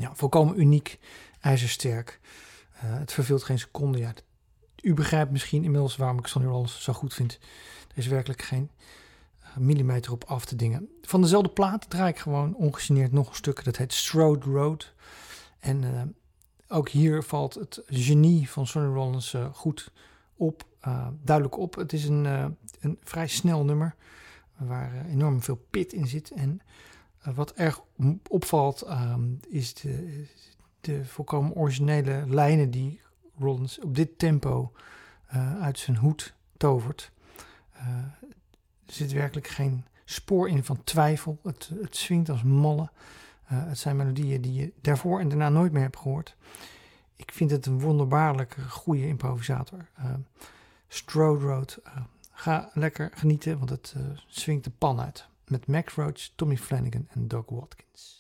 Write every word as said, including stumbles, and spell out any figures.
Ja, volkomen uniek, ijzersterk. Uh, het verveelt geen seconde. Ja, u begrijpt misschien inmiddels waarom ik Sonny Rollins zo goed vind. Er is werkelijk geen uh, millimeter op af te dingen. Van dezelfde plaat draai ik gewoon ongegeneerd nog een stuk. Dat heet Strode Road. En uh, ook hier valt het genie van Sonny Rollins uh, goed op. Uh, duidelijk op. Het is een, uh, een vrij snel nummer. Waar uh, enorm veel pit in zit. En uh, wat erg opvalt um, is de, de volkomen originele lijnen die Rollins op dit tempo uh, uit zijn hoed tovert. Uh, er zit werkelijk geen spoor in van twijfel. Het, het swingt als malle. Uh, het zijn melodieën die je daarvoor en daarna nooit meer hebt gehoord. Ik vind het een wonderbaarlijke, goede improvisator. Uh, Strode Road. Uh, ga lekker genieten, want het uh, swingt de pan uit. Met Max Roach, Tommy Flanagan en Doug Watkins.